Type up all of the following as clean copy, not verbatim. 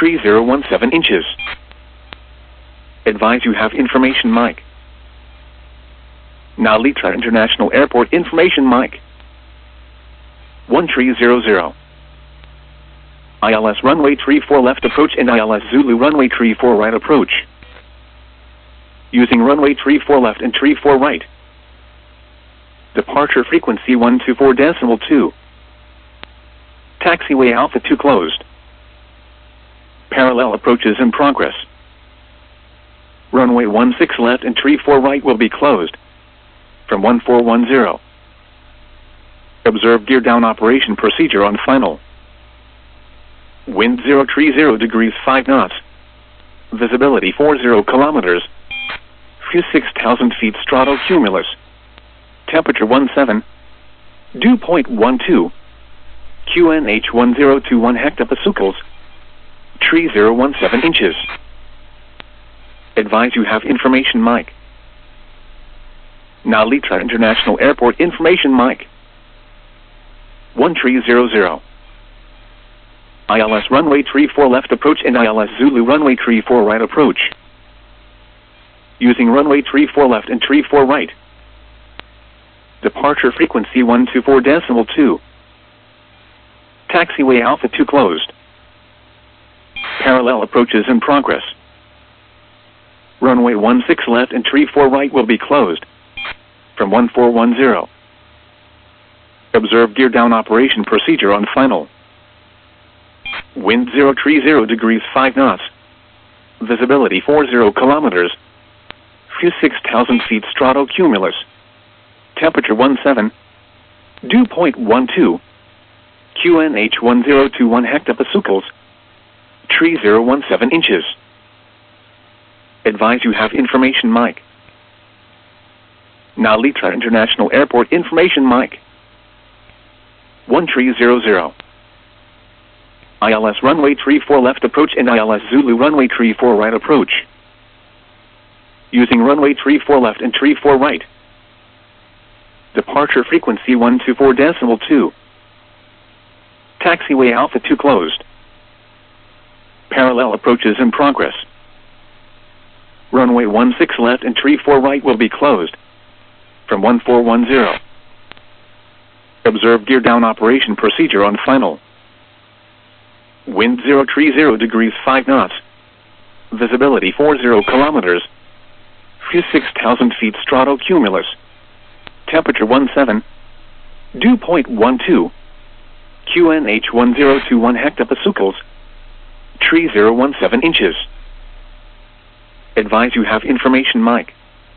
3017 inches. Advise you have information mic. Narita International Airport information mic. 1300. ILS runway 34 left approach and ILS Zulu runway 34 right approach. Using runway 34 left and 34 right. Departure frequency 124.2. Taxiway Alpha 2 closed. Parallel approaches in progress. Runway 16 left and 34 right will be closed. From 1410. Observe gear down operation procedure on final. Wind 030 degrees 5 knots. Visibility 40 kilometers. Few 6,000 feet stratocumulus. Temperature 17. Dew point 12. QNH 1021 hectopascals. 3017 inches. Advise you have information mic. Narita International Airport information mic. 1300. ILS runway 34 left approach and ILS Zulu runway 34 right approach. Using runway 34 left and 34 right. Departure frequency 124.2. Taxiway Alpha 2 closed. Parallel approaches in progress. Runway 16 left and 34 right will be closed. From 1410. Observe gear down operation procedure on final. Wind 030 degrees 5 knots. Visibility 40 kilometers. Few 6,000 feet stratocumulus. Temperature 17. Dew point 12. QNH 1021 hectopascals. 3017 inches. Advise you have information mic. Narita International Airport information mic. 1300. ILS runway 34 left approach and ILS Zulu runway 34 right approach. Using runway 34 left and 34 right. Departure frequency 124.2. Taxiway Alpha 2 closed. Parallel approaches in progress. Runway 16 left and 34 right will be closed. From 1410. Observe gear down operation procedure on final. Wind 030 degrees 5 knots. Visibility 40 kilometers. Few 6,000 feet stratocumulus. Temperature 17. Dew point 12. QNH 1021 hectopascals. 3017 inches. Advise you have information mic.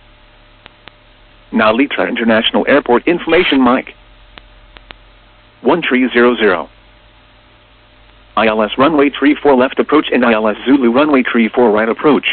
Narita International Airport information mic. 1300. ILS runway 34 left approach and ILS Zulu runway 34 right approach.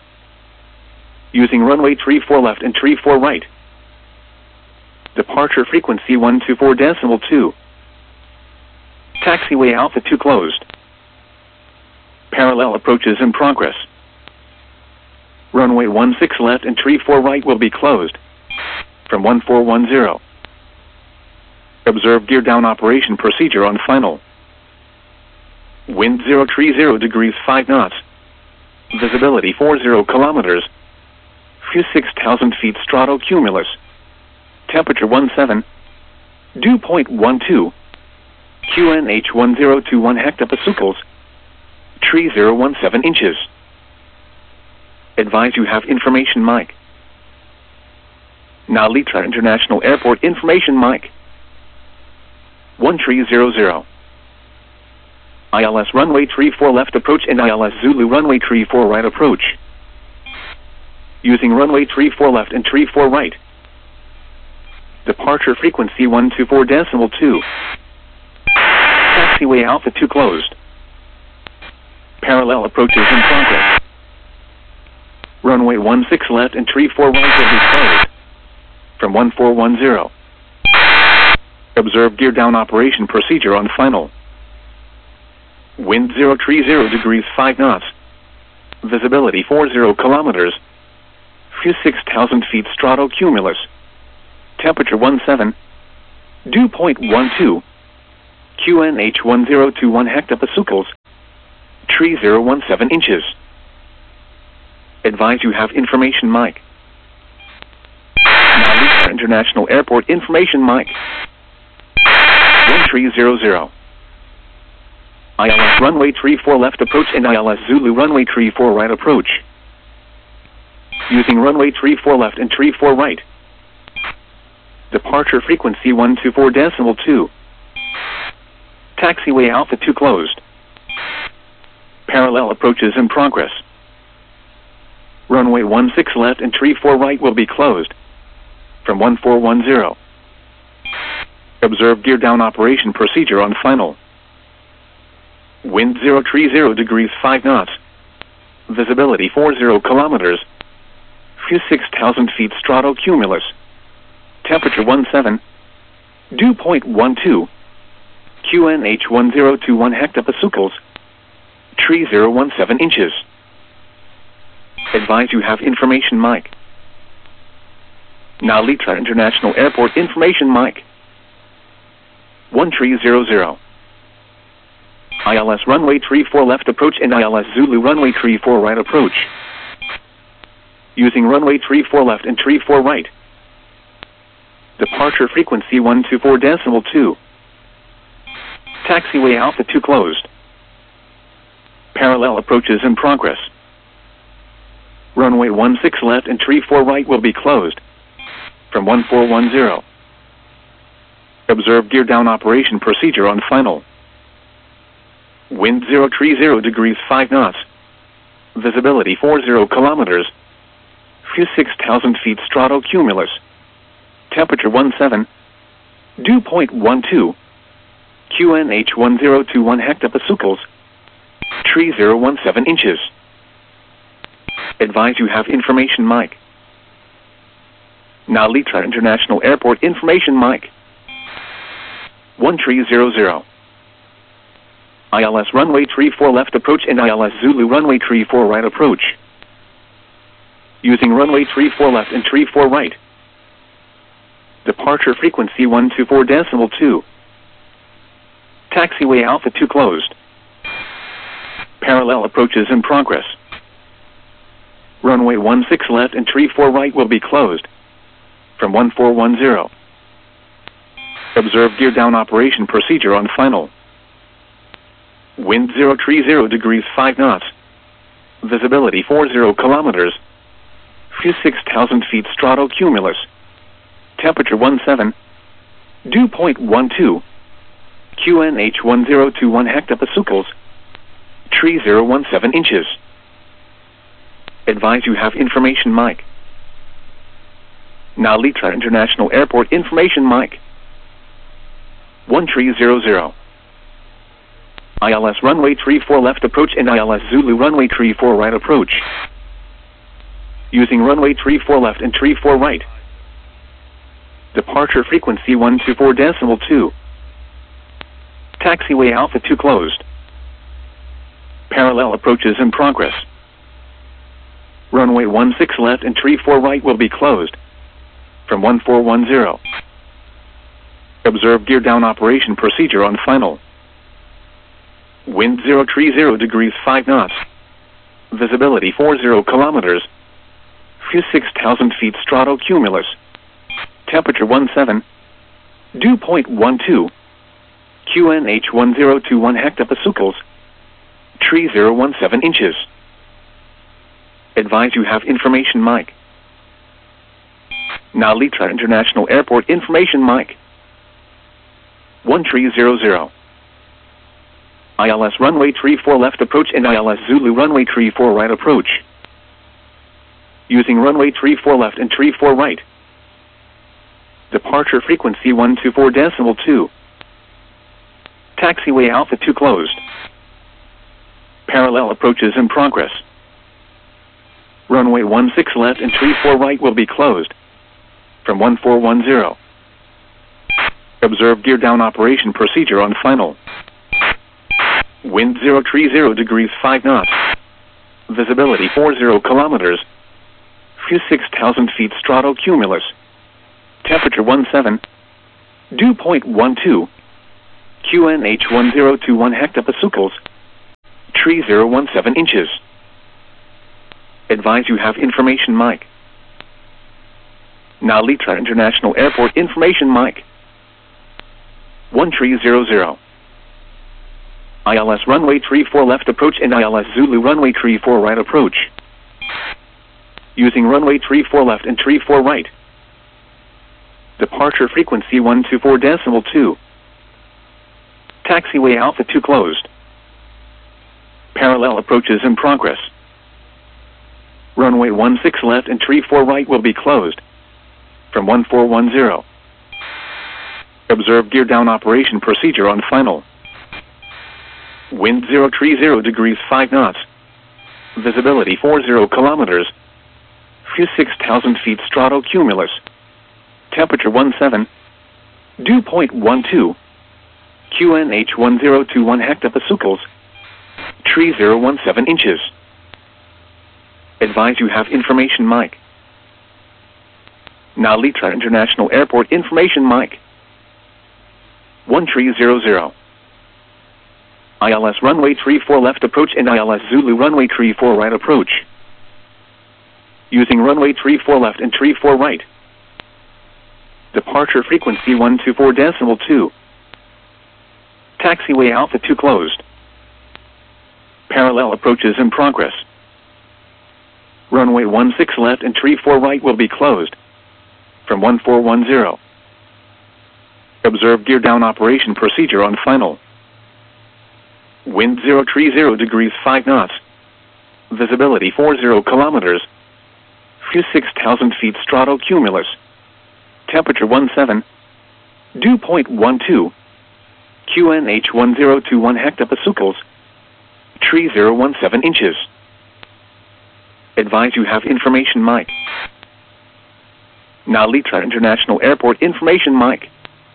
Using runway 34 left and 34 right. Departure frequency 124.2. Taxiway Alpha 2 closed. Parallel approaches in progress. Runway 16 left and 34 right will be closed. From 1410. Observe gear down operation procedure on final. Wind 030 degrees 5 knots. Visibility 40 kilometers. Few 6,000 feet stratocumulus. Temperature 17. Dew point 12. QNH 1021 hectopascals. 3017 inches. Advise you have information mic. Narita International Airport information mic. 1300. ILS runway 34 left approach and ILS Zulu runway 34 right approach. Using runway 34 left and 34 right. Departure frequency 124.2. Taxiway Alpha 2 closed. Parallel approaches in progress. Runway 16 left and 34 right will be closed. From 1410. Observe gear down operation procedure on final. Wind 030 degrees 5 knots. Visibility 40 kilometers. Few 6,000 feet stratocumulus. Temperature 17. Dew point 12. QNH 1021 hectopascals. Tree 017 inches. Advise you have information mic. Now leave for International Airport information mic. 1300. ILS runway 34 left approach and ILS Zulu runway 34 right approach. Using runway 34 left and 34 right. Departure frequency 124.2. Taxiway Alpha 2 closed. Parallel approaches in progress. Runway 16 left and 34 right will be closed. From 1410. Observe gear down operation procedure on final. Wind 030 degrees 5 knots. Visibility 40 kilometers. Few 6,000 feet stratocumulus. Temperature 17. Dew point 12. QNH 1021 hectopascals. Tree 017 inches. Advise you have information mic. Now Litra International Airport information mic. 1300. ILS runway 34 left approach and ILS Zulu runway 34 right approach. Using runway 34 left and 34 right. Departure frequency 124.2. Taxiway Alpha 2 closed. Parallel approaches in progress. Runway 16 left and 34 right will be closed. From 1410. Observe gear down operation procedure on final. Wind 030 degrees 5 knots. Visibility 40 kilometers. Few 6,000 feet stratocumulus. Temperature 17. Dew point 12. QNH 1021 hectopascals. Tree 017 inches. Advise you have information mic. Now Litra International Airport information mic. 1300. ILS runway 34 left approach and ILS Zulu runway 34 right approach. Using runway 34 left and 34 right. Departure frequency 124.2. Taxiway Alpha 2 closed. Parallel approaches in progress. Runway 16 left and 34 right will be closed. From 1410. Observe gear down operation procedure on final. Wind 030 degrees 5 knots. Visibility 40 kilometers. Few 6,000 feet stratocumulus. Temperature 17. Dew point 12. QNH 1021 hectopascals. Tree 017 inches. Advise you have information mic. Now Litra International Airport information mic. 1300. ILS runway 34 left approach and ILS Zulu runway 34 right approach. Using runway 34 left and 34 right. Departure frequency 124.2. Taxiway Alpha 2 closed. Parallel approaches in progress. Runway 16 left and 34 right will be closed. From 1410. Observe gear down operation procedure on final. Wind 030 degrees 5 knots. Visibility 40 kilometers. Few 6,000 feet stratocumulus. Temperature 17. Dew point 12. QNH 1021 hectopascals. Tree 017 inches. Advise you have information mic. Now Litra International Airport information mic. 1300. ILS runway 34 left approach and ILS Zulu runway 34 right approach. Using runway 34 left and 34 right. Departure frequency 124.2. Taxiway Alpha 2 closed. Parallel approaches in progress. Runway 16 left and 34 right will be closed. From 1410. Observe gear down operation procedure on final. Wind 030 degrees 5 knots. Visibility 40 kilometers. Few 6,000 feet stratocumulus. Temperature 17. Dew point 12. QNH 1021 hectopascals. 3017 inches. Advise you have information mic. Narita International Airport information mic. 1300. ILS runway 34 left approach and ILS Zulu runway 34 right approach. Using runway 34 left and 34 right. Departure frequency 124.2. Taxiway Alpha 2 closed. Parallel approaches in progress. Runway 16 left and 34 right will be closed. From 1410. Observe gear down operation procedure on final. Wind 030 degrees 5 knots. Visibility 40 kilometers. Few 6,000 feet stratocumulus. Temperature 17. Dew point 12. QNH 1021 hectopascals. 3017 inches. Advise you have information mic. Narita International Airport information mic. 1300. ILS runway 34 left approach and ILS Zulu runway 34 right approach. Using runway 34 left and 34 right. Departure frequency 124.2. Taxiway Alpha 2 closed. Parallel approaches in progress. Runway 16 left and 34 right will be closed. From 1410. Observe gear down operation procedure on final. Wind 030 degrees 5 knots. Visibility 40 kilometers. Few 6,000 feet stratocumulus. Temperature 17. Dew point 12. QNH 1021 hectopascals. 3017 inches. Advise you have information mic. Narita International Airport information mic.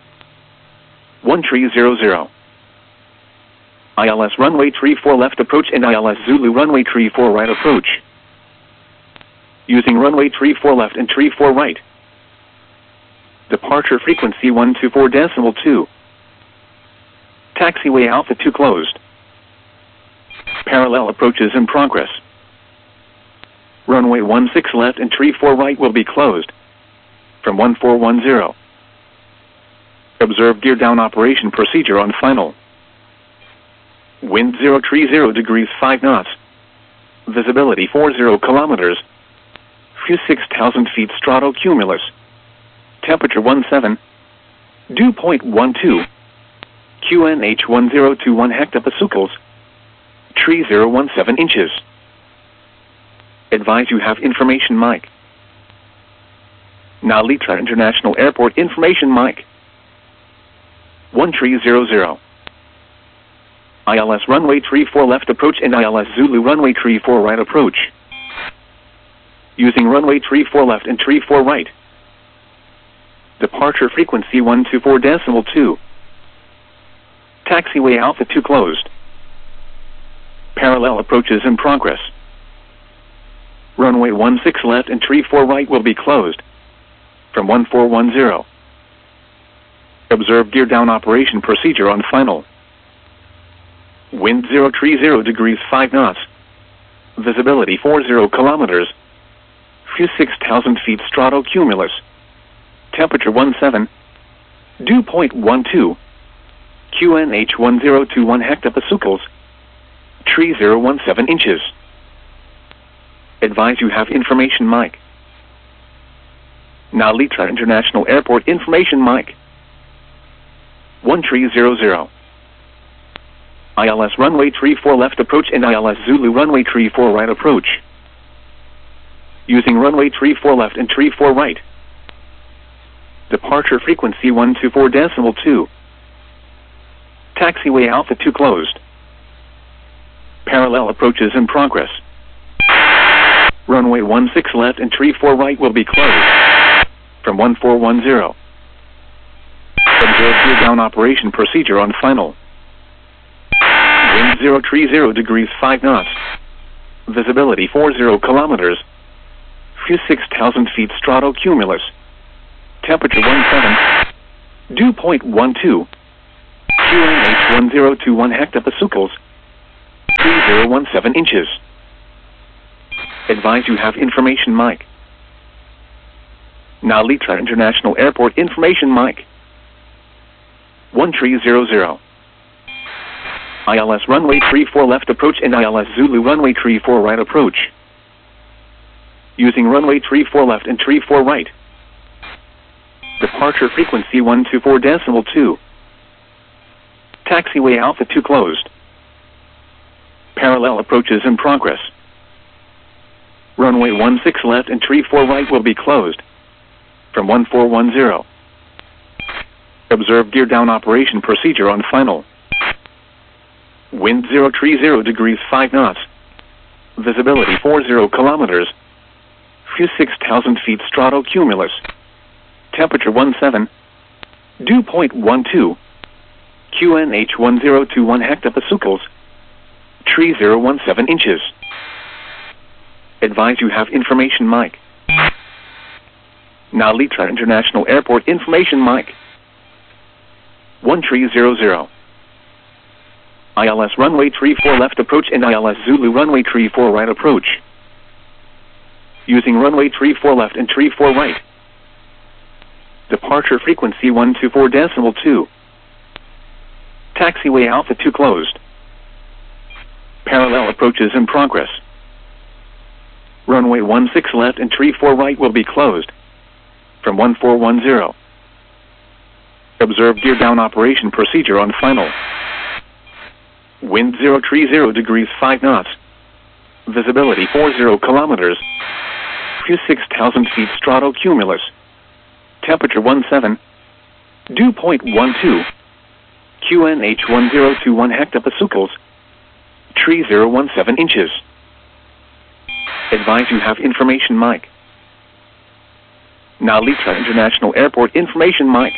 1300. ILS runway 34 left approach and ILS Zulu runway 34 right approach. Using runway 34 left and 34 right. Departure frequency 124.2. Taxiway Alpha 2 closed. Parallel approaches in progress. Runway 16 left and 34 right will be closed. From 1410. Observe gear down operation procedure on final. Wind 030 degrees 5 knots. Visibility 40 kilometers. Few 6,000 feet stratocumulus. Temperature 17. Dew point 12. QNH 1021 hectopascals. 3017 inches. Advise you have information mic. Narita International Airport information mic. 1300. ILS runway 34 left approach and ILS Zulu runway 34 right approach. Using runway 34 left and 34 right. Departure frequency 124.2. Taxiway Alpha 2 closed. Parallel approaches in progress. Runway 16 left and 34 right will be closed. From 1410. Observe gear down operation procedure on final. Wind 030 degrees 5 knots. Visibility 40 kilometers. Few 6,000 feet stratocumulus. Temperature 17. Dew point 12. QNH 1021 hectopascals. 3017 inches. Advise you have information mic. Narita International Airport information mic. 1300. ILS runway 34 left approach and ILS Zulu runway 34 right approach. Using runway 34 left and 34 right. Departure frequency 124.2. Taxiway Alpha 2 closed. Parallel approaches in progress. Runway 16 left and 34 right will be closed. From 1410. Observe gear down operation procedure on final. Wind 030 degrees 5 knots. Visibility 40 kilometers. Few 6,000 feet stratocumulus. Temperature 17. Dew point 12. QNH 1021 hectopascals. 3017 inches. Advise you have information mic. Now Litra International Airport information mic. 1300. ILS runway 34 left approach and ILS Zulu runway 34 right approach. Using runway 34 left and 34 right. Departure frequency 124.2. Taxiway Alpha 2 closed. Parallel approaches in progress. Runway 16 left and 34 right will be closed. From 1410. Observe gear down operation procedure on final. Wind 030 degrees 5 knots. Visibility 40 kilometers. Few 6,000 feet stratocumulus. Temperature 17. Dew point 12. QNH 1021 hectopascals. Tree 017 inches. Advise you have information mic. Now Litra International Airport information mic. 1300. ILS runway 34 left approach and ILS Zulu runway 34 right approach. Using runway 34 left and 34 right. Departure frequency 124.2. Taxiway Alpha 2 closed. Parallel approaches in progress. Runway 16 left and 34 right will be closed. From 1410. Observe gear down operation procedure on final. Wind 030 degrees 5 knots. Visibility 40 kilometers. Few 6,000 feet stratocumulus. Temperature 17. Dew point 12. QNH 1021 hectopascals. Tree 017 inches. Advise you have information mic. Now Litra International Airport information mic.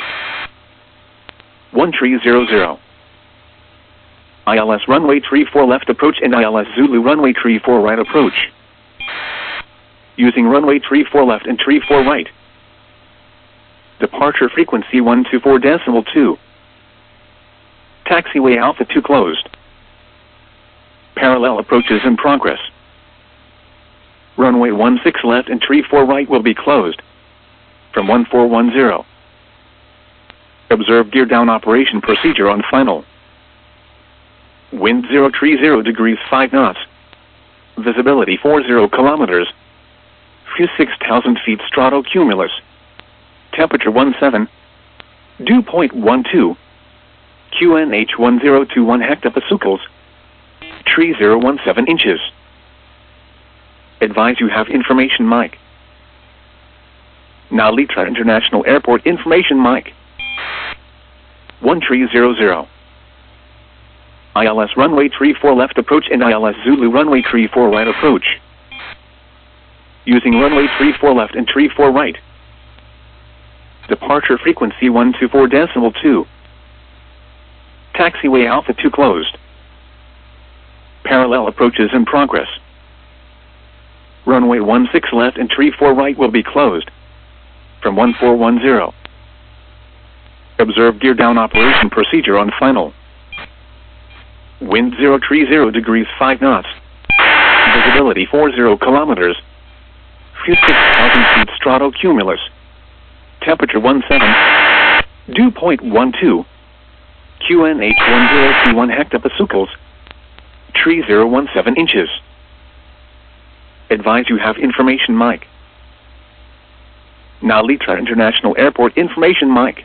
1300. ILS runway 34 left approach and ILS Zulu runway 34 right approach. Using runway 34 left and 34 right. Departure frequency 124.2. Taxiway Alpha 2 closed. Parallel approaches in progress. Runway 16 left and 34 right will be closed. From 1410. Observe gear down operation procedure on final. Wind 030 degrees 5 knots. Visibility 40 kilometers. Few 6,000 feet stratocumulus. Temperature 17. Dew point 12. QNH 1021 hectopascals. Tree 017 inches. Advise you have information mic. Now Litra International Airport information mic. 1300. ILS runway 34 left approach and ILS Zulu runway 34 right approach. Using runway 34 left and 34 right. Departure frequency 124.2. Taxiway Alpha 2 closed. Parallel approaches in progress. Runway 16 left and 34 right will be closed. From 1410. Observe gear down operation procedure on final. Wind 030 degrees 5 knots. Visibility 40 kilometers. Few 6,000 feet stratocumulus. Temperature 17. Dew point 12. QNH 1021 hectopascals. Tree 017 inches. Advise you have information mic. Now Litra International Airport information mic.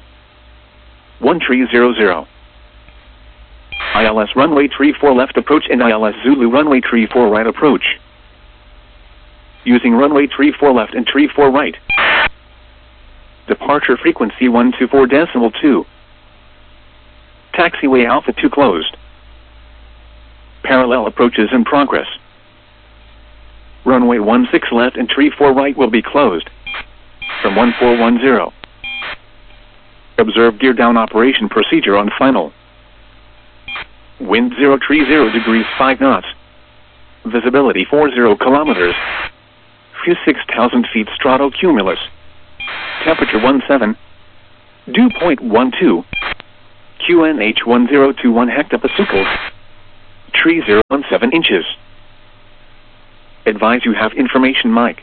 1300. ILS runway 34 left approach and ILS Zulu runway 34 right approach. Using runway 34 left and 34 right. Departure frequency 124.2. Taxiway Alpha 2 closed. Parallel approaches in progress. Runway 16 left and 34 right will be closed. From 1410. Observe gear down operation procedure on final. Wind 030 degrees 5 knots. Visibility 40 kilometers. Few 6,000 feet stratocumulus. Temperature 17. Dew point 12. QNH 1021 hectopascals. Tree 3017 inches. Advise you have information mic.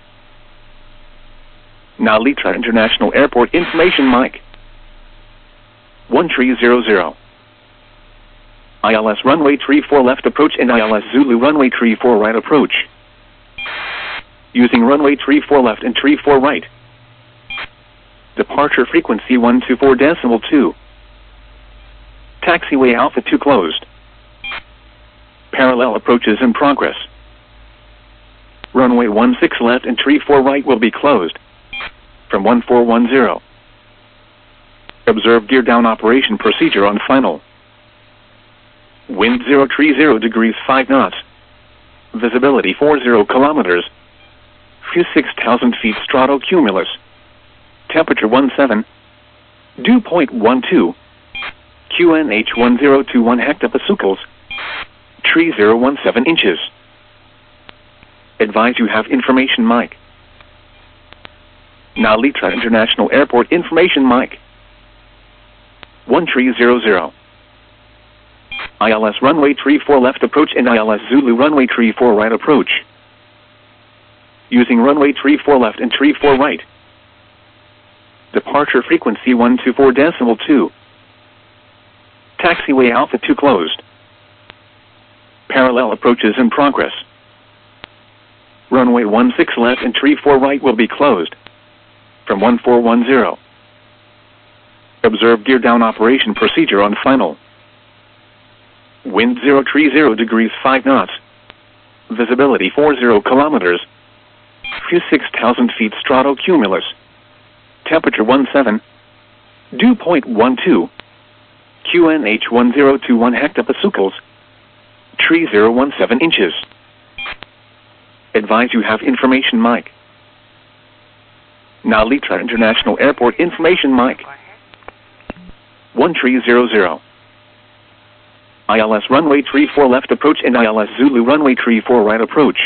Nalitra International Airport information mic. 1300. ILS runway 34 left approach and ILS Zulu runway 34 right approach. Using runway 34 left and 34 right. Departure frequency 124.2. Taxiway Alpha 2 closed. Parallel approaches in progress. Runway 16 left and 34 right will be closed. From 1410. Observe gear down operation procedure on final. Wind 030 degrees 5 knots. Visibility 40 kilometers. Few 6,000 feet stratocumulus. Temperature 17. Dew point 12. QNH 1021 hectopascals. 3017 inches. Advise you have information mic. Nalitra International Airport information mic. 1300. ILS runway 34 left approach and ILS Zulu runway 34 right approach. Using runway 34 left and 34 right. Departure frequency 124.2. Taxiway Alpha 2 closed. Parallel approaches in progress. Runway 16 left and 34 right will be closed. From 1410. Observe gear down operation procedure on final. Wind 030 degrees 5 knots. Visibility 40 kilometers. Few 6,000 feet stratocumulus. Temperature 17. Dew point 12. QNH 1021 hectopascals. 3017 inches. Advise you have information mic. Nalitra International Airport information mic. 1300. ILS runway 34 left approach and ILS Zulu runway 34 right approach.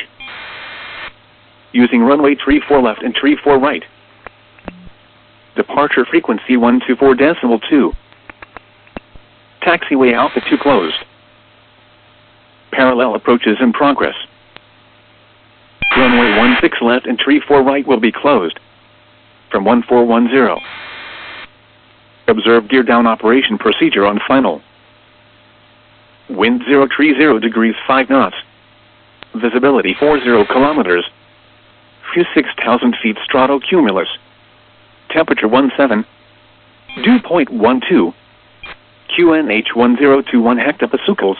Using runway 34 left and 34 right. Departure frequency 124.2. Taxiway Alpha 2 closed. Parallel approaches in progress. Runway 16 left and 34 right will be closed. From 1410. Observe gear down operation procedure on final. Wind 030 degrees 5 knots. Visibility 40 kilometers. Few 6,000 feet stratocumulus. Temperature 17. Dew point 12. QNH 1021 hectopascals.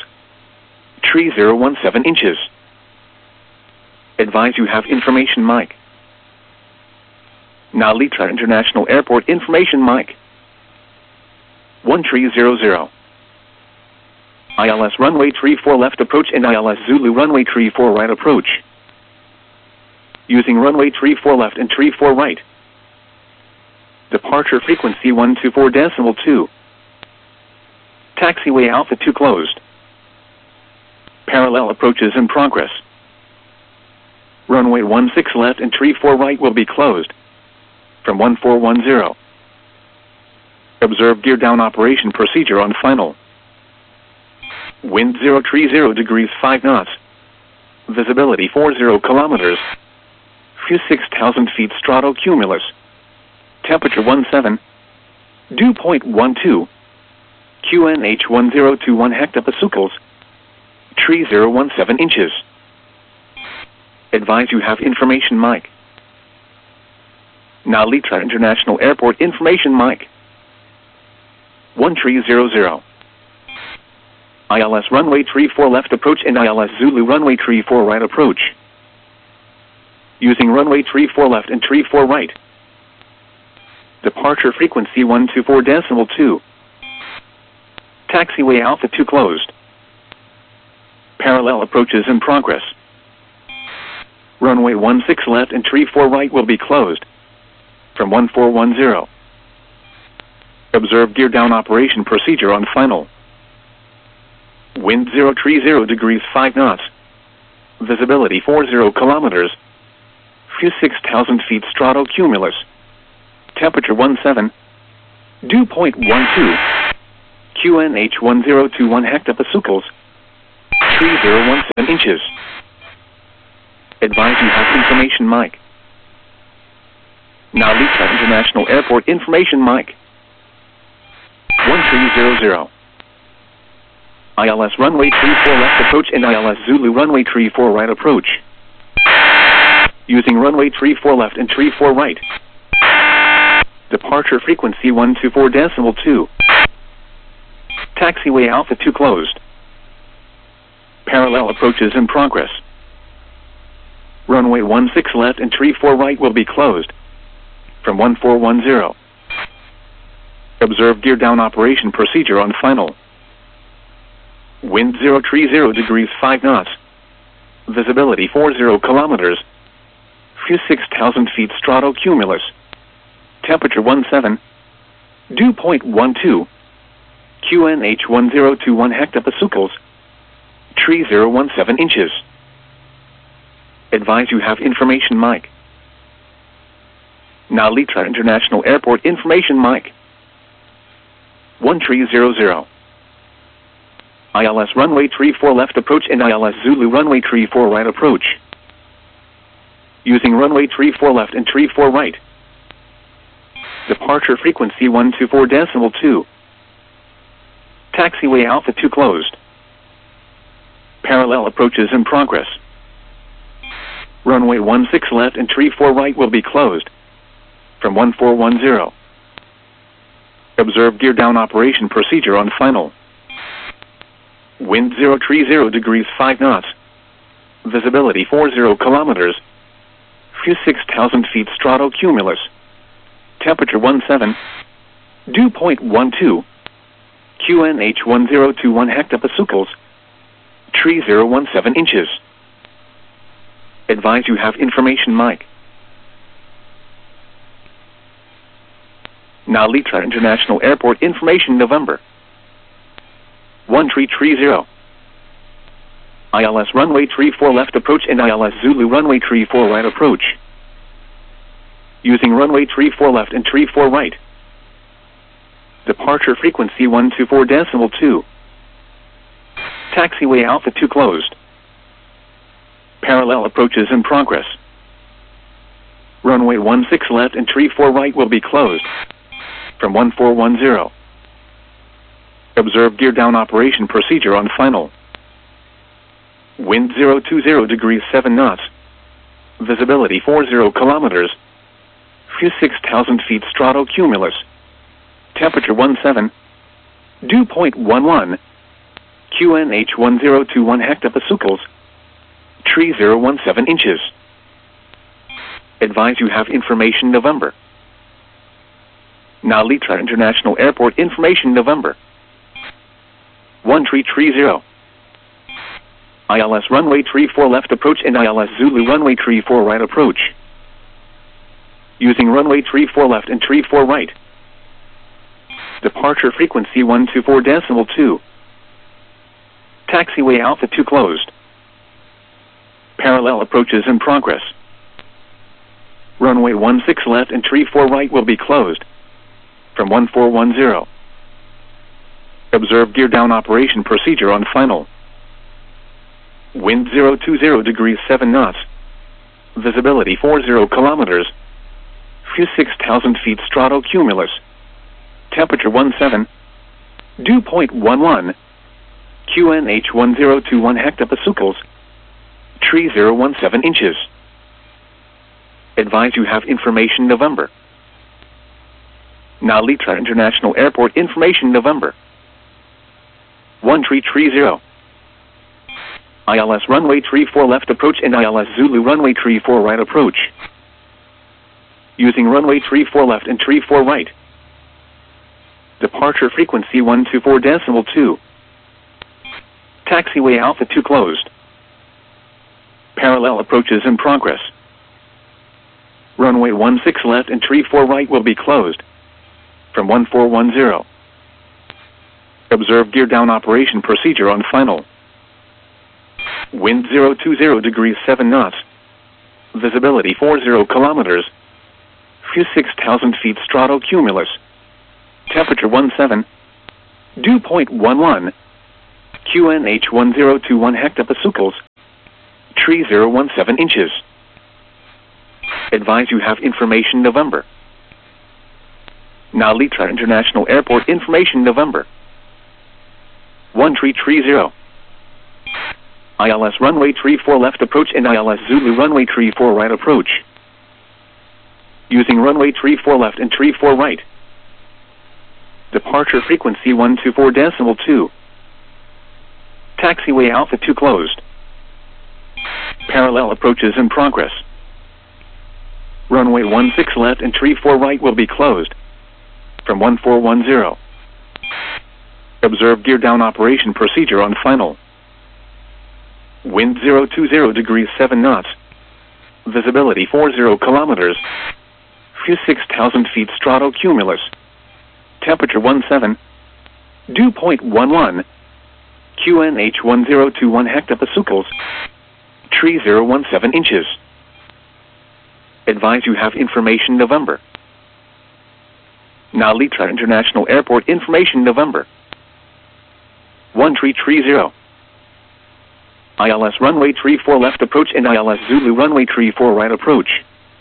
3017 inches. Advise you have information mic. Nalitra International Airport information mic. 1300. ILS runway 34 left approach and ILS Zulu runway 34 right approach. Using runway 34 left and 34 right. Departure frequency 124.2. Taxiway Alpha 2 closed. Parallel approaches in progress. Runway 16 left and 34 right will be closed. From 1410. Observe gear down operation procedure on final. Wind 030 degrees 5 knots. Visibility 40 kilometers. Few 6,000 feet stratocumulus. Temperature 17. Dew point 12. QNH 1021 hectopascals. 3017 inches. Advise you have information mic. Nalitra International Airport information mic. 1300. ILS runway 34 left approach and ILS Zulu runway 34 right approach. Using runway 34 left and 34 right. Departure frequency 124.2. Taxiway Alpha 2 closed. Parallel approaches in progress. Runway 16 left and 34 right will be closed. From 1410. Observe gear down operation procedure on final. Wind 030 degrees 5 knots. Visibility 40 kilometers. Few 6,000 feet stratocumulus. Temperature 17. Dew point 12. QNH 1021 hectopascals. 3017 inches. Advise you have information mic. Now Lisa International Airport information mic. 1300. ILS runway 34 left approach and ILS Zulu runway 34 right approach. Using runway 34 left and 34 right. Departure frequency 124.2. Taxiway Alpha 2 closed. Parallel approaches in progress. Runway 16 left and 34 right will be closed. From 1410. Observe gear down operation procedure on final. Wind 030 degrees 5 knots. Visibility 40 kilometers. Few 6,000 feet stratocumulus. Temperature 17. Dew point 12. QNH 1021 hectopascals. Tree 017 inches. Advise you have information mic. Now Litra International Airport information mic. 1300. ILS runway 34 left approach and ILS Zulu runway 34 right approach. Using runway 34 left and 34 right. Departure frequency 124.2. Taxiway Alpha 2 closed. Parallel approaches in progress. Runway 16 left and 34 right will be closed. From 1410. Observe gear down operation procedure on final. Wind 030 degrees 5 knots. Visibility 40 kilometers. Few 6,000 feet stratocumulus. Temperature 17. Dew point 12. QNH 1021 hectopascals. Tree 017 inches. Advise you have information mic. Now Litra International Airport information November. 1330. ILS runway 34 left approach and ILS Zulu runway 34 right approach. Using runway 34 left and 34 right. Departure frequency 124.2. Taxiway Alpha 2 closed. Parallel approaches in progress. Runway 16 left and 34 right will be closed. From 1410. Observe gear down operation procedure on final. Wind 020 degrees 7 knots. Visibility 40 kilometers. Few 6,000 feet stratocumulus. Temperature 17. Dew point 11. QNH 1021 hectopascals. Tree 017 inches. Advise you have information November. Now Litra International Airport information November. 1330. ILS runway 34 left approach and ILS Zulu runway 34 right approach. Using runway 34 left and 34 right. Departure frequency 124.2. Taxiway Alpha 2 closed. Parallel approaches in progress. Runway 16 left and 34 right will be closed. From 1410. Observe gear down operation procedure on final. Wind 020 degrees 7 knots. Visibility 40 kilometers. Few 6,000 feet stratocumulus. Temperature 17. Dew point 11. QNH 1021 hectopascals. Tree 017 inches. Advise you have information November. Now Litra International Airport information November. 1330. ILS runway 34 left approach and ILS Zulu runway 34 right approach. Using runway 34 left and 34 right. Departure frequency 124.2. Taxiway Alpha 2 closed. Parallel approaches in progress. Runway 16 left and 34 right will be closed. From 1410. Observe gear down operation procedure on final. Wind 020 degrees 7 knots. Visibility 40 kilometers. Few 6,000 feet stratocumulus. Temperature 17. Dew point 11. QNH 1021 hectopascals. Tree 017 inches. Advise you have information November. Nalitra International Airport information November. 1330. ILS runway 34 left approach and ILS Zulu runway 34 right approach. Using runway 34 left and 34 right. Departure frequency 124.2. Taxiway Alpha 2 closed. Parallel approaches in progress. Runway 16 left and 34 right will be closed. From 1410. Observe gear down operation procedure on final. Wind 020 degrees 7 knots. Visibility 40 kilometers. Few 6,000 feet stratocumulus. Temperature 17. Dew point 11. QNH 1021 hectopascals. Tree 017 inches. Advise you have information November. Nalitra International Airport information November. 1330. ILS runway 34 left approach and ILS Zulu runway 34 right approach.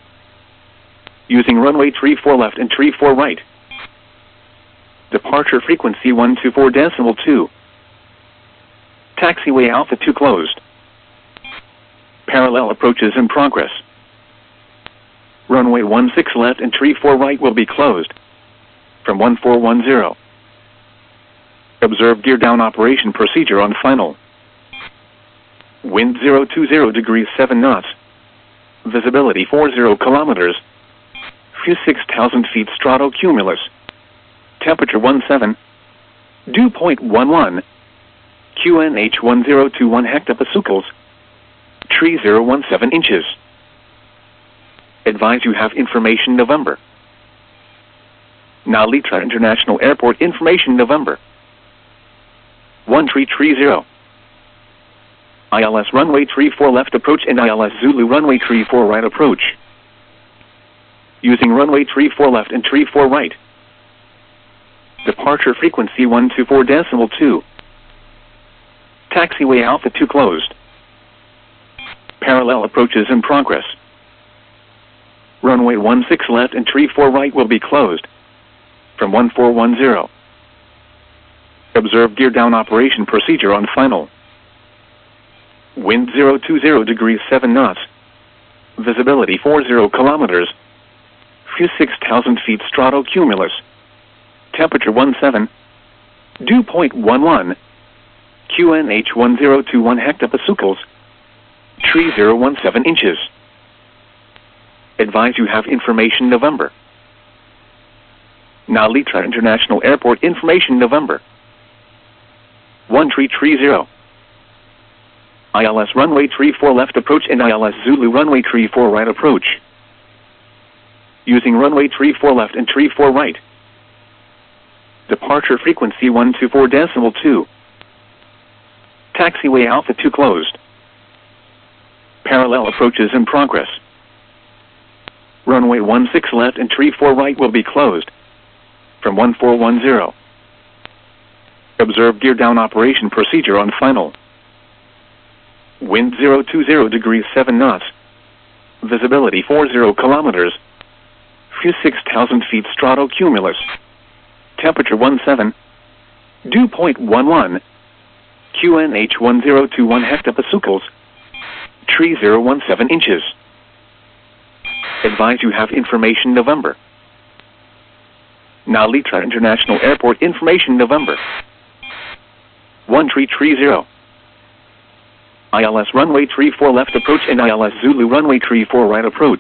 Using runway 34 left and 34 right. Departure frequency 124.2. Taxiway Alpha 2 closed. Parallel approaches in progress. Runway 16 left and 34 right will be closed. From 1410. Observe gear down operation procedure on final. Wind 020 degrees 7 knots. Visibility 40 kilometers. Few 6,000 feet stratocumulus. Temperature 17. Dew point 11. QNH 1021 hectopascals. Tree 017 inches. Advise you have information November. Nalitra International Airport information November. 1330. ILS runway 34 left approach and ILS Zulu runway 34 right approach. Using runway 34 left and 34 right. Departure frequency 124.2. Taxiway Alpha 2 closed. Parallel approaches in progress. Runway 16 left and 34 right will be closed. From 1410. Observe gear down operation procedure on final. Wind 020 degrees 7 knots. Visibility 40 kilometers. Few 6,000 feet stratocumulus. Temperature 17. Dew point 11. QNH 1021 hectopascals. Tree 017 inches. Advise you have information November. Nalitra International Airport information November. 1330. ILS runway 34 left approach and ILS Zulu runway 34 right approach. Using runway 34 left and 34 right. Departure frequency 124.2. Taxiway Alpha 2 closed. Parallel approaches in progress. Runway 16 left and 34 right will be closed. From 1410. Observe gear down operation procedure on final. Wind 020 degrees 7 knots. Visibility 40 kilometers. Few 6,000 feet stratocumulus. Temperature 17. Dew point 11. QNH 1021 hectopascals. Tree 017 inches. Advise you have information November. Nalitra International Airport information November. 1330. ILS runway 34 left approach and ILS Zulu runway 34 right approach.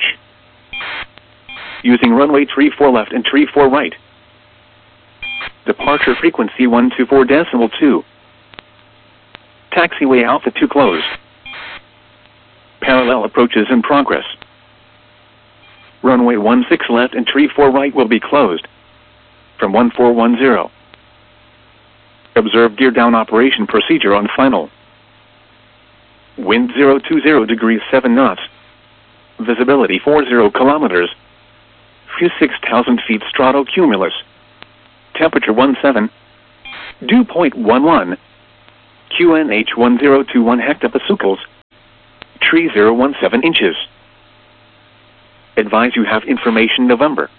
Using runway 34 left and 34 right. Departure frequency 124.2. Taxiway Alpha 2 closed. Parallel approaches in progress. Runway 16 left and 34 right will be closed. From 1410. Observe gear down operation procedure on final. Wind 020 degrees 7 knots. Visibility 40 kilometers. Few 6,000 feet stratocumulus. Temperature 17. Dew point 11. QNH 1021 hectopascals. Tree 017 inches. Advise you have information November.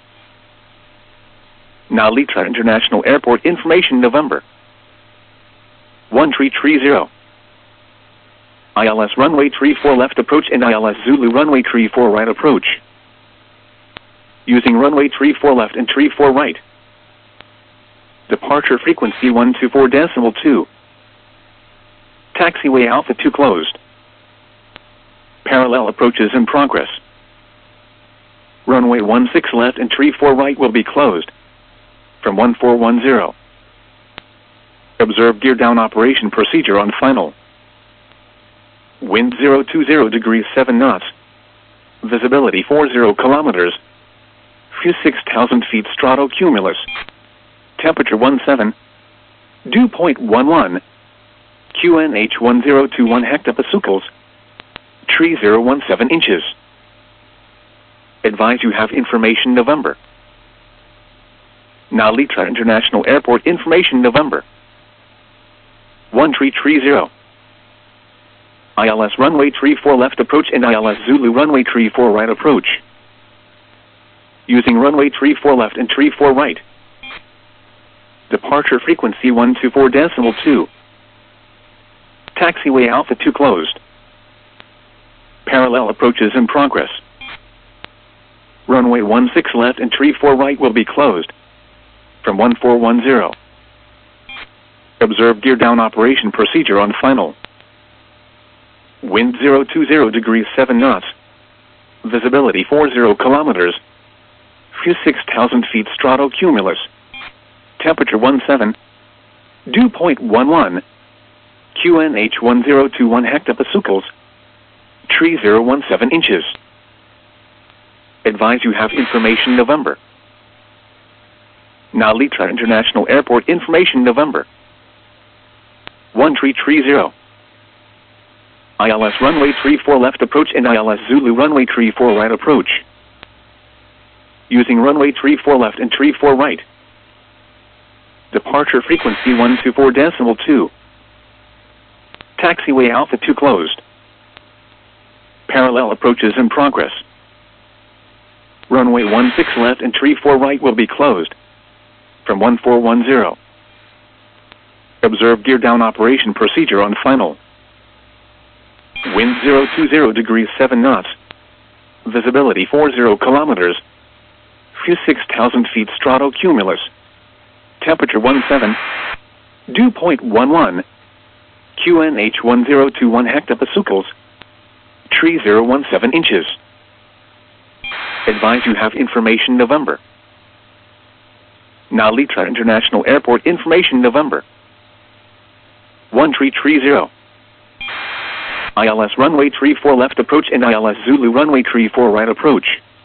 Nalitra International Airport information November. 1330. ILS runway 34 left approach and ILS Zulu runway 34 right approach. Using runway 34 left and 34 right. Departure frequency 124.2. Taxiway Alpha 2 closed. Parallel approaches in progress. Runway 16 left and 34 right will be closed. From 1410. Observe gear down operation procedure on final. Wind 020 degrees 7 knots. Visibility 40 kilometers. Few 6,000 feet stratocumulus. Temperature 17. Dew point 11. QNH 1021 hectopascals. Tree 017 inches. Advise you have information November. Nalitra International Airport information November. 1330. ILS runway 34 left approach and ILS Zulu runway 34 right approach. Using runway 34 left and 34 right. Departure frequency 124.2. Taxiway Alpha 2 closed. Parallel approaches in progress. Runway 16 left and 34 right will be closed. From 1410. Observe gear down operation procedure on final. Wind 020 degrees 7 knots. Visibility 40 kilometers. Few 6,000 feet stratocumulus. Temperature 17. Dew point 11. QNH 1021 hectopascals. Tree 017 inches. Advise you have information November. Nalitra International Airport information November. 1330. ILS runway 34 left approach and ILS Zulu runway 34 right approach. Using runway 34 left and 34 right. Departure frequency 124.2. Taxiway Alpha 2 closed. Parallel approaches in progress. Runway 16 left and 34 right will be closed. From 1410. Observe gear down operation procedure on final. Wind 020 degrees 7 knots. Visibility 40 kilometers. Few 6,000 feet stratocumulus. Temperature 17. Dew point 11. QNH 1021 hectopascals. Tree 017 inches. Advise you have information November. Nalitra International Airport information November. 1330. ILS runway 34 left approach and ILS Zulu runway 34 right approach.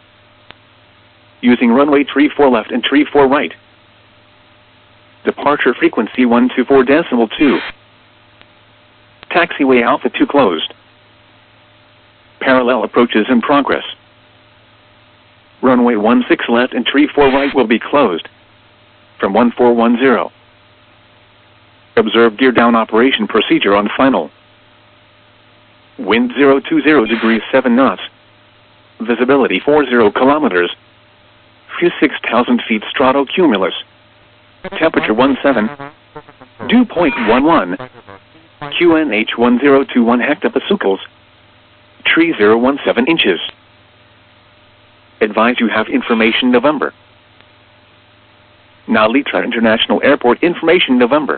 Using runway 34 left and 34 right. Departure frequency 124.2. Taxiway Alpha 2 closed. Parallel approaches in progress. Runway 16 left and 34 right will be closed. From 1410. Observe gear down operation procedure on final. Wind 020 degrees 7 knots. Visibility 40 kilometers. Few 6,000 feet stratocumulus. Temperature 17. Dew point 11. QNH 1021 hectopascals. Tree 017 inches. Advise you have information November. Nalitra International Airport information November.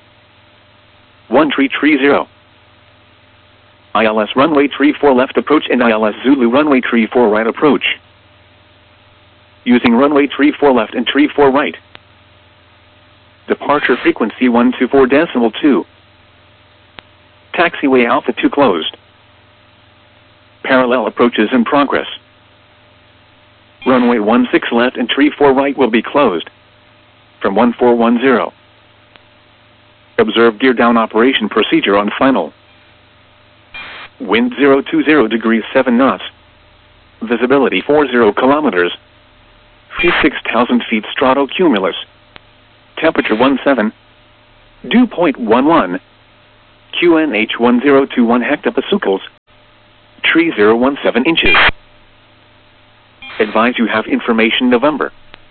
1330. ILS runway 34 left approach and ILS Zulu runway 34 right approach. Using runway 34 left and 34 right. Departure frequency 124.2. Taxiway Alpha 2 closed. Parallel approaches in progress. Runway 16 left and 34 right will be closed. From 1410. Observe gear down operation procedure on final. Wind 020 degrees 7 knots. Visibility 40 kilometers. Few 6,000 feet stratocumulus. Temperature 17. Dew point 11. QNH 1021 hectopascals. Tree 017 inches. Advise you have information November.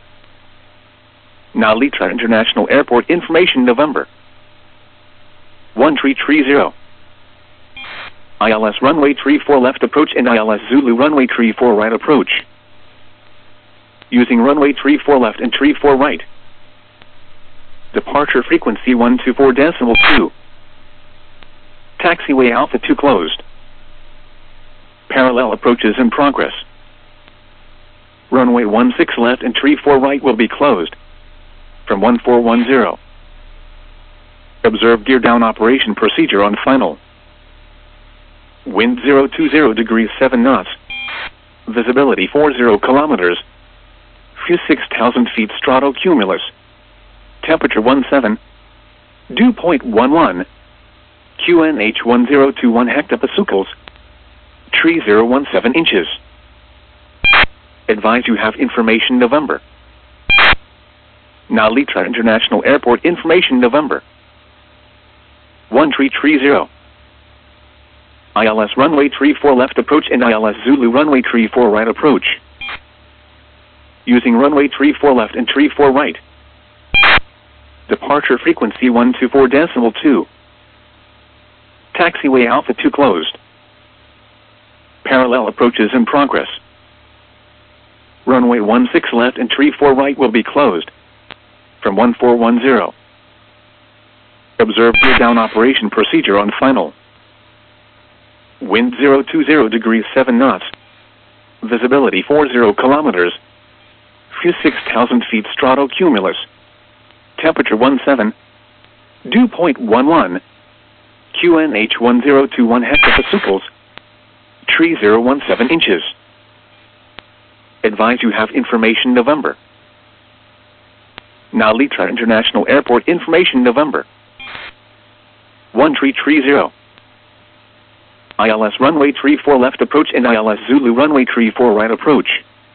Nalitra International Airport information November. 1330. ILS runway 34 left approach and ILS Zulu runway 34 right approach. Using runway 34 left and 34 right. Departure frequency 124.2. Taxiway Alpha 2 closed. Parallel approaches in progress. Runway 16 left and 34 right will be closed. From 1410. Observe gear down operation procedure on final. Wind 020 degrees 7 knots. Visibility 40 kilometers. Few 6,000 feet stratocumulus. Temperature 17. Dew point 11. QNH 1021 hectopascals. Tree 017 inches. Advise you have information November. Nalitra International Airport information November. 1330. ILS runway 34 left approach and ILS Zulu runway 34 right approach. Using runway 34 left and 34 right. Departure frequency 124.2. Taxiway Alpha 2 closed. Parallel approaches in progress. Runway 16 left and 34 right will be closed. From 1410. Observe gear down operation procedure on final. Wind 020 degrees 7 knots. Visibility 40 kilometers. Few 6,000 feet stratocumulus. Temperature 17. Dew point 11. QNH 1021 hectopascals. Tree 017 inches. Advise you have information November. Nalitra International Airport information November. 1330. ILS runway 34 left approach and ILS Zulu runway 34 right approach.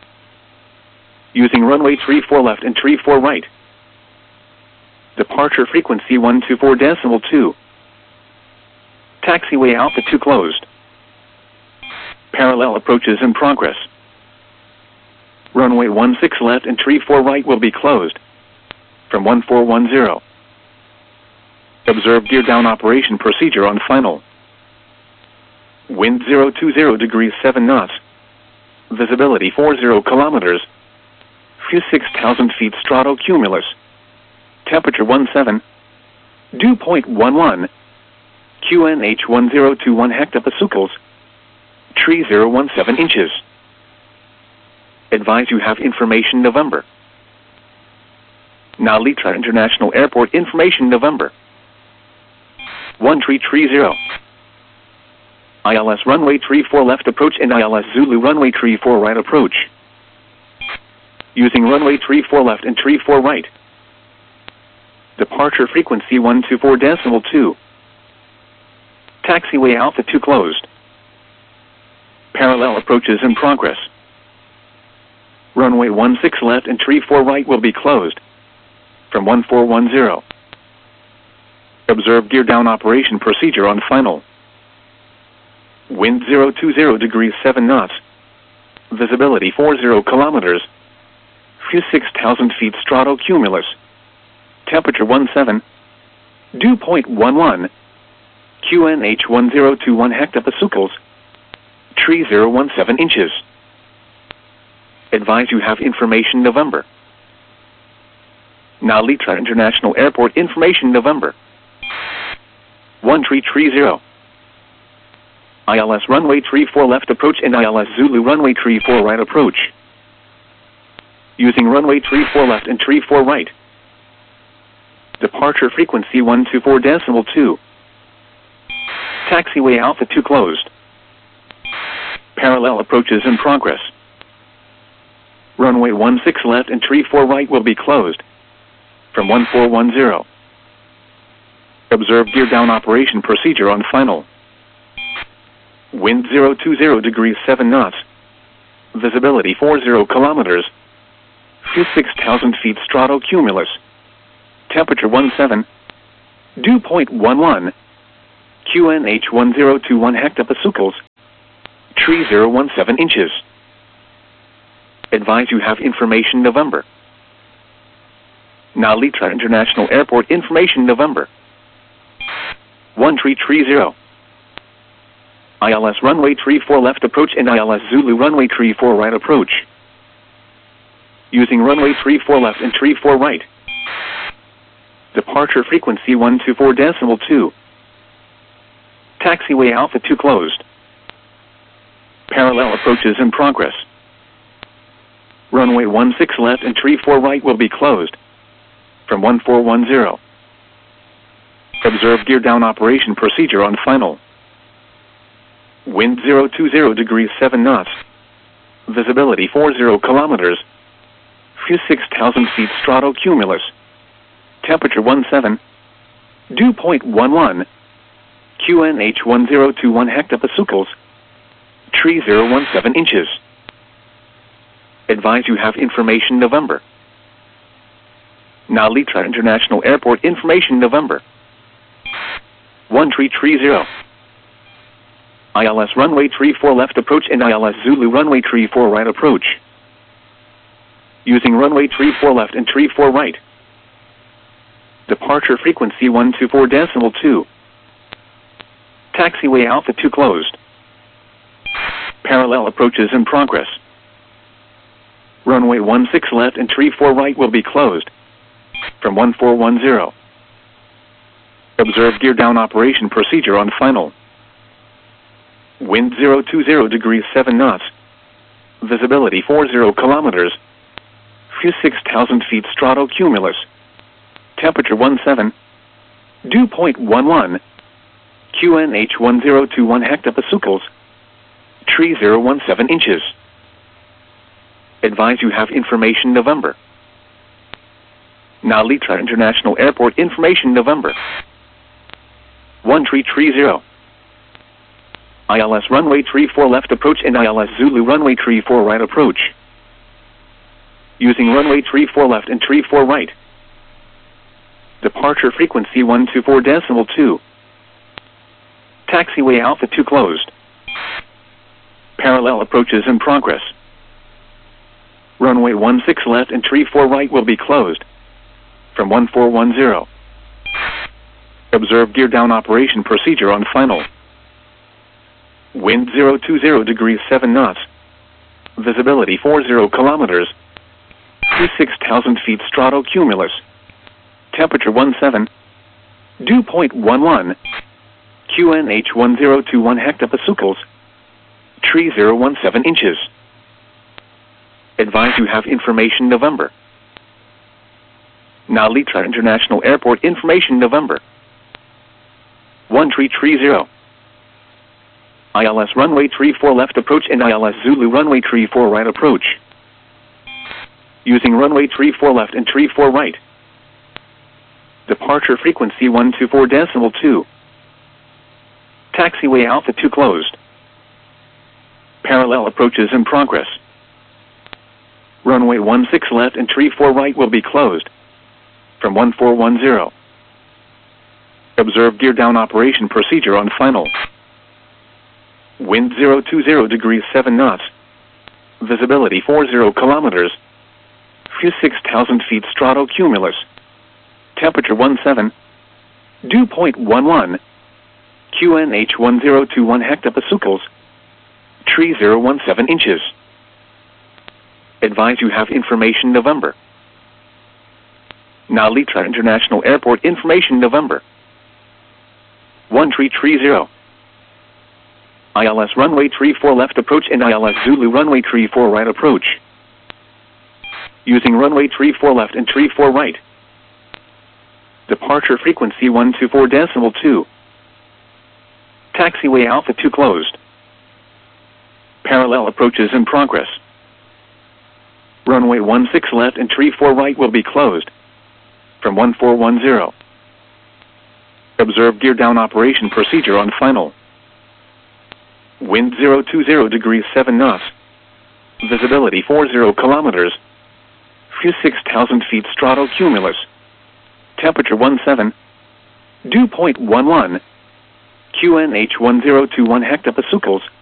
Using runway 34 left and 34 right. Departure frequency 124.2. Taxiway Alpha 2 closed. Parallel approaches in progress. Runway 16 left and 34 right will be closed. From 1410. Observe gear down operation procedure on final. Wind 020 degrees 7 knots. Visibility 40 kilometers. Few 6,000 feet stratocumulus. Temperature 17. Dew point 11. QNH 1021 hectopascals. Tree 017 inches. Advise you have information November. Nalitra International Airport information November. 1330. ILS runway 34 left approach and ILS Zulu runway 34 right approach. Using runway 34 left and 34 right. Departure frequency 124.2. Taxiway Alpha 2 closed. Parallel approaches in progress. Runway 16 left and 34 right will be closed. From 1410. Observe gear down operation procedure on final. Wind 020 degrees 7 knots. Visibility 40 kilometers. Few 6,000 feet stratocumulus. Temperature 17. Dew point 11. QNH 1021 hectopascals. Tree 017 inches. Advise you have information November. Nalitra International Airport information November. 1330. ILS runway 34 left approach and ILS Zulu runway 34 right approach. Using runway 34 left and 34 right. Departure frequency 124.2. Taxiway Alpha 2 closed. Parallel approaches in progress. Runway 16 left and 34 right will be closed. From 1410. Observe gear down operation procedure on final. Wind 020 degrees 7 knots. Visibility 40 kilometers. Few 6,000 feet stratocumulus. Temperature 17. Dew point 11. QNH 1021 hectopascals. Tree 017 inches. Advise you have information November. Nalitra International Airport information November. 1330. ILS runway 34 left approach and ILS Zulu runway 34 right approach. Using runway 34 left and 34 right. Departure frequency 124.2. Taxiway Alpha 2 closed. Parallel approaches in progress. Runway 16 left and 34 right will be closed. From 1410. Observe gear down operation procedure on final. Wind 020 degrees 7 knots. Visibility 40 kilometers. Few 6,000 feet stratocumulus. Temperature 17. Dew point 11. QNH 1021 hectopascals. Tree 017 inches. Advise you have information November. Nalitra International Airport information November. 1330. ILS runway 34 left approach and ILS Zulu runway 34 right approach. Using runway 34 left and 34 right. Departure frequency 124.2. Taxiway Alpha 2 closed. Parallel approaches in progress. Runway 16 left and 34 right will be closed. From 1410. Observe gear down operation procedure on final. Wind 020 degrees 7 knots. Visibility 40 kilometers. Few 6,000 feet stratocumulus. Temperature 17. Dew point 11. QNH 1021 hectopascals. Tree 017 inches. Advise you have information November. Nalitra International Airport information November. 1330. ILS runway 34 left approach and ILS Zulu runway 34 right approach. Using runway 34 left and 34 right. Departure frequency 124.2. Taxiway Alpha 2 closed. Parallel approaches in progress. Runway 16 left and 34 right will be closed. From 1410. Observe gear down operation procedure on final. Wind 020 degrees 7 knots. Visibility 40 kilometers. 6,000 feet stratocumulus. Temperature 17. Dew point 11. QNH 1021 hectopascals. Tree 017 inches. Advise you have information November. Nalitra International Airport information November. 1330. ILS runway 34 left approach and ILS Zulu runway 34 right approach. Using runway 34 left and 34 right. Departure frequency 124.2. Taxiway Alpha 2 closed. Parallel approaches in progress. Runway 16 left and 34 right will be closed. From 1410. Observe gear down operation procedure on final. Wind 020 degrees 7 knots. Visibility 40 kilometers. Few 6,000 feet stratocumulus. Temperature 17. Dew point 11. QNH 1021 hectopascals. Tree 017 inches. Advise you have information November. Nalitra International Airport information November. 1330. ILS runway 34 left approach and ILS Zulu runway 34 right approach. Using runway 34 left and 34 right. Departure frequency 124.2. Taxiway Alpha 2 closed. Parallel approaches in progress. Runway 16 left and 34 right will be closed. From 1410. Observe gear down operation procedure on final. Wind 020 degrees 7 knots. Visibility 40 kilometers. Few 6,000 feet stratocumulus. Temperature 17. Dew point 11. QNH1021 hectopascals,